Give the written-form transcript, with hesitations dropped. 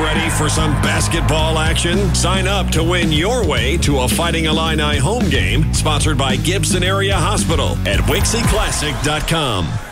Ready for some basketball action? Sign up to win your way to a Fighting Illini home game, sponsored by Gibson Area Hospital at WixieClassic.com.